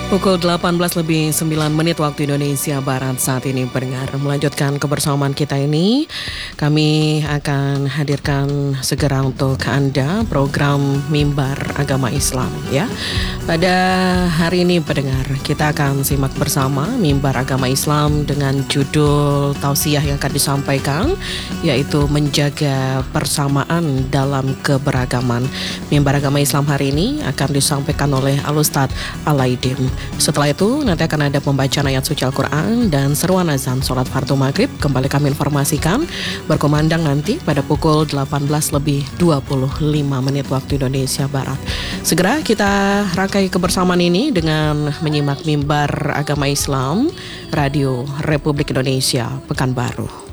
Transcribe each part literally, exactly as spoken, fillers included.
Pukul delapan belas lebih sembilan menit waktu Indonesia Barat saat ini pendengar. Melanjutkan kebersamaan kita ini, kami akan hadirkan segera untuk Anda program Mimbar Agama Islam ya. Pada hari ini pendengar, kita akan simak bersama Mimbar Agama Islam dengan judul tausiah yang akan disampaikan, yaitu menjaga persamaan dalam keberagaman. Mimbar Agama Islam hari ini akan disampaikan oleh Al-Ustadz Al-Aidin. Setelah itu nanti akan ada pembacaan ayat suci Al-Quran dan seruan azan sholat fardu maghrib. Kembali kami informasikan berkumandang nanti pada pukul delapan belas lebih dua puluh lima menit waktu Indonesia Barat. Segera kita rangkai kebersamaan ini dengan menyimak Mimbar Agama Islam Radio Republik Indonesia Pekanbaru.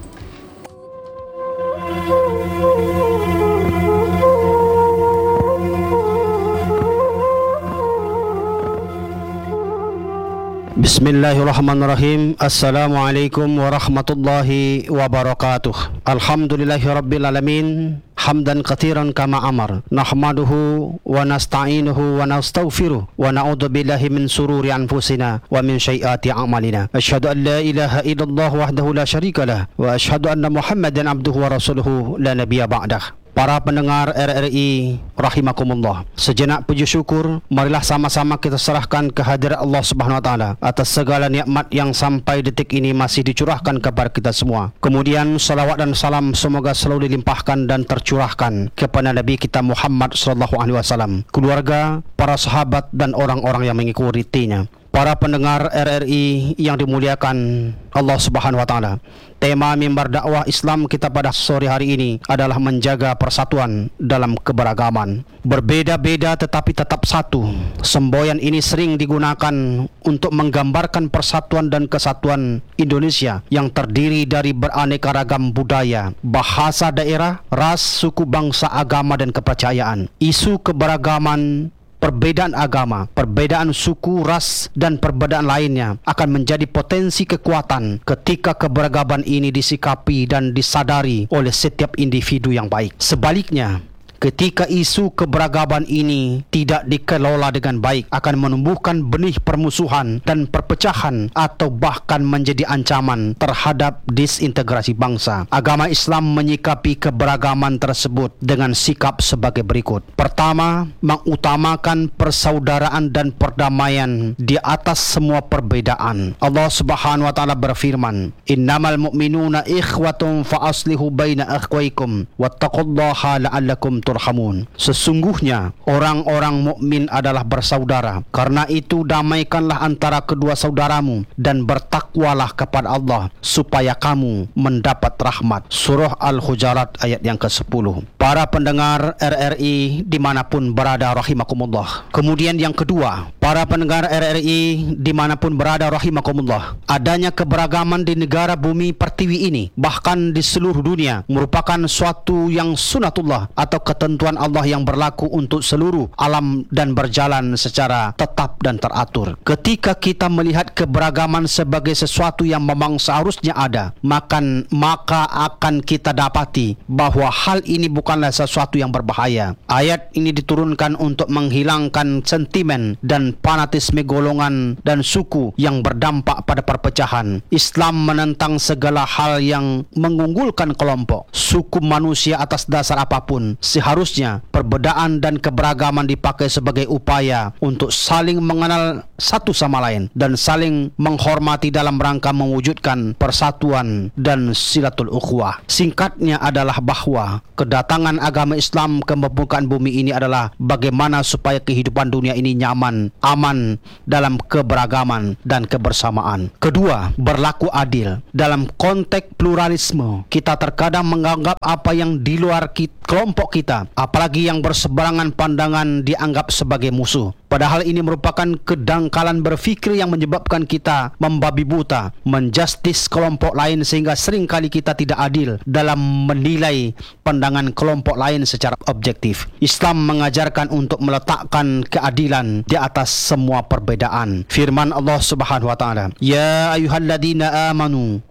Bismillahirrahmanirrahim. Assalamualaikum warahmatullahi wabarakatuh. Alhamdulillahirabbil alamin. Hamdan katsiran kama amar. Nahmaduhu wa nasta'inuhu wa nastaghfiruh wa na'udzu billahi min sururi anfusina wa min sayyiati a'malina. Asyhadu an la ilaha illallah wahdahu la syarikalah wa asyhadu anna Muhammadan abduhu wa rasuluhu la nabiyya ba'dah. Para pendengar R R I rahimakumullah, sejenak puji syukur marilah sama-sama kita serahkan kehadirat Allah Subhanahu wa taala atas segala nikmat yang sampai detik ini masih dicurahkan kepada kita semua. Kemudian salawat dan salam semoga selalu dilimpahkan dan tercurahkan kepada Nabi kita Muhammad sallallahu alaihi wasallam, keluarga, para sahabat dan orang-orang yang mengikutinya. Para pendengar R R I yang dimuliakan Allah Subhanahu wa taala, tema mimbar dakwah Islam kita pada sore hari ini adalah menjaga persatuan dalam keberagaman. Berbeda-beda tetapi tetap satu. Semboyan ini sering digunakan untuk menggambarkan persatuan dan kesatuan Indonesia yang terdiri dari beraneka ragam budaya, bahasa daerah, ras, suku, bangsa, agama dan kepercayaan. Isu keberagaman, perbedaan agama, perbedaan suku, ras dan perbedaan lainnya akan menjadi potensi kekuatan ketika keberagaman ini disikapi dan disadari oleh setiap individu yang baik. Sebaliknya, ketika isu keberagaman ini tidak dikelola dengan baik, akan menumbuhkan benih permusuhan dan perpecahan atau bahkan menjadi ancaman terhadap disintegrasi bangsa. Agama Islam menyikapi keberagaman tersebut dengan sikap sebagai berikut. Pertama, mengutamakan persaudaraan dan perdamaian di atas semua perbedaan. Allah Subhanahu wa taala berfirman, "Innamal mu'minuna ikhwatun fa aslihu baina akhwaykum wattaqullaha la'allakum turhamun." Sesungguhnya orang-orang mukmin adalah bersaudara. Karena itu damaikanlah antara kedua saudaramu dan bertakwalah kepada Allah supaya kamu mendapat rahmat. Surah Al-Hujarat ayat yang kesepuluh. Para pendengar R R I dimanapun berada rahimakumullah. Kemudian yang kedua, para pendengar R R I dimanapun berada rahimakumullah, adanya keberagaman di negara bumi pertiwi ini, bahkan di seluruh dunia, merupakan suatu yang sunatullah atau ketentuan Allah yang berlaku untuk seluruh alam dan berjalan secara tetap dan teratur. Ketika kita melihat keberagaman sebagai sesuatu yang memang seharusnya ada, maka, maka akan kita dapati bahwa hal ini bukanlah sesuatu yang berbahaya. Ayat ini diturunkan untuk menghilangkan sentimen dan fanatisme golongan dan suku yang berdampak pada perpecahan. Islam menentang segala hal yang mengunggulkan kelompok, suku manusia atas dasar apapun. Seharusnya perbedaan dan keberagaman dipakai sebagai upaya untuk saling mengenal satu sama lain dan saling menghormati dalam rangka mewujudkan persatuan dan silatul ukhuwah. Singkatnya adalah bahwa kedatangan agama Islam ke permukaan bumi ini adalah bagaimana supaya kehidupan dunia ini nyaman, aman dalam keberagaman dan kebersamaan. Kedua, berlaku adil. Dalam konteks pluralisme, kita terkadang menganggap apa yang di luar kita, kelompok kita, apalagi yang berseberangan pandangan, dianggap sebagai musuh. Padahal ini merupakan kedangkalan berfikir yang menyebabkan kita membabi buta, menjustis kelompok lain sehingga seringkali kita tidak adil dalam menilai pandangan kelompok lain secara objektif. Islam mengajarkan untuk meletakkan keadilan di atas semua perbedaan. Firman Allah Subhanahu wa taala, "Ya ayyuhalladzina amanu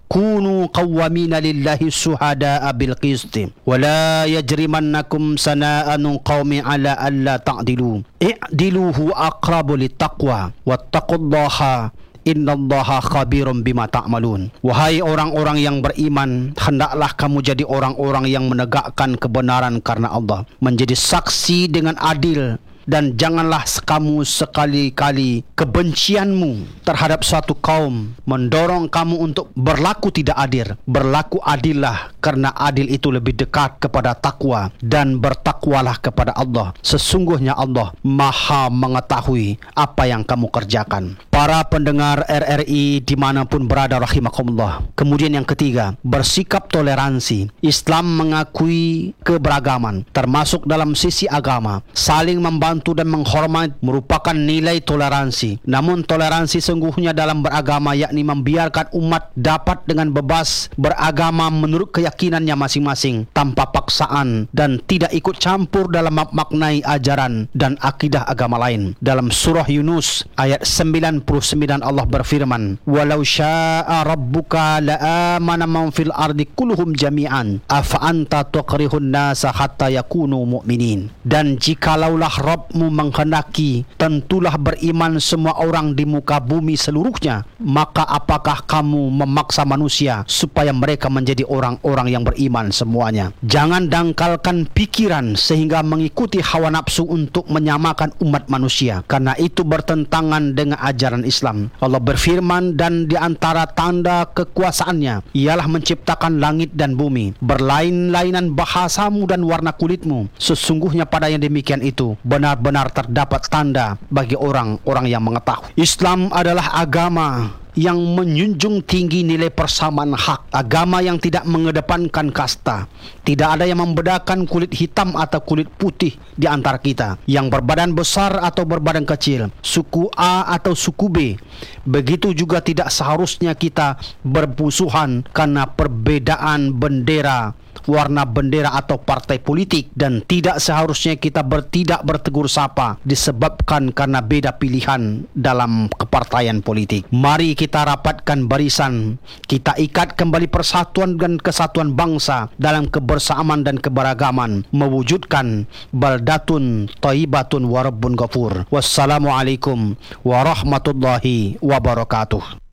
kunu qawwamina lillahi syuhada'a bil qisti wa la yajrimannakum sana'anu qaumi ala alla ta'dilu i'dilu huwa aqrabu littaqwa wattaqullaha innallaha khabirum bima ta'malun. Wahai orang-orang yang beriman, hendaklah kamu jadi orang-orang yang menegakkan kebenaran karena Allah, menjadi saksi dengan adil, dan janganlah kamu sekali-kali kebencianmu terhadap suatu kaum mendorong kamu untuk berlaku tidak adil. Berlaku adillah, karena adil itu lebih dekat kepada takwa, dan bertakwalah kepada Allah. Sesungguhnya Allah Maha mengetahui apa yang kamu kerjakan. Para pendengar R R I dimanapun berada rahimakumullah. Kemudian yang ketiga, bersikap toleransi. Islam mengakui keberagaman, termasuk dalam sisi agama. Saling membantu dan menghormat merupakan nilai toleransi. Namun toleransi sungguhnya dalam beragama yakni membiarkan umat dapat dengan bebas beragama menurut keyakinannya masing-masing tanpa paksaan dan tidak ikut campur dalam memaknai ajaran dan akidah agama lain. Dalam surah Yunus ayat sembilan puluh sembilan Allah berfirman, "Walau syaa rabbuka la'amana man fil ardi kulluhum jami'an afa anta tuqrihun nasa hatta yakunu mu'minin." Dan jikalaulah Rabbmu menghendaki, tentulah beriman semua orang di muka bumi seluruhnya, maka apakah kamu memaksa manusia supaya mereka menjadi orang-orang yang beriman semuanya? Jangan dangkalkan pikiran sehingga mengikuti hawa nafsu untuk menyamakan umat manusia, karena itu bertentangan dengan ajaran Islam. Allah berfirman, dan di antara tanda kekuasaannya ialah menciptakan langit dan bumi, berlain-lainan bahasamu dan warna kulitmu. Sesungguhnya pada yang demikian itu benar-benar terdapat tanda bagi orang-orang yang mengetahui. Islam adalah agama yang menjunjung tinggi nilai persamaan hak, agama yang tidak mengedepankan kasta. Tidak ada yang membedakan kulit hitam atau kulit putih di antara kita, yang berbadan besar atau berbadan kecil, suku A atau suku B. Begitu juga tidak seharusnya kita bermusuhan karena perbedaan bendera, warna bendera atau partai politik, dan tidak seharusnya kita bertidak bertegur sapa disebabkan karena beda pilihan dalam kepartaian politik. Mari kita rapatkan barisan, kita ikat kembali persatuan dan kesatuan bangsa dalam kebersamaan dan keberagaman, mewujudkan baldatun thayyibatun wa rabbun ghafur. Wassalamualaikum warahmatullahi wabarakatuh.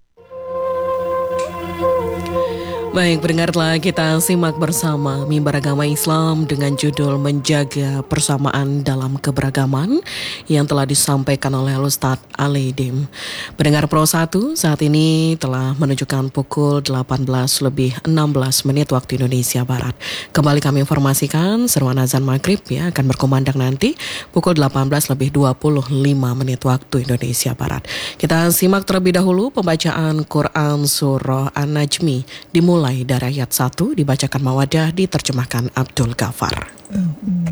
Baik, pendengarlah, kita simak bersama Mimbar Agama Islam dengan judul Menjaga Persamaan dalam Keberagaman yang telah disampaikan oleh Ustadz Alidim. Pendengar Pro satu, saat ini telah menunjukkan pukul delapan belas lebih enam belas menit waktu Indonesia Barat. Kembali kami informasikan seruan azan maghrib ya akan berkumandang nanti pukul delapan belas lebih dua puluh lima menit waktu Indonesia Barat. Kita simak terlebih dahulu pembacaan Quran Surah An-Najmi dimulai dari ayat satu, dibacakan Mawadah, diterjemahkan Abdul Ghafar.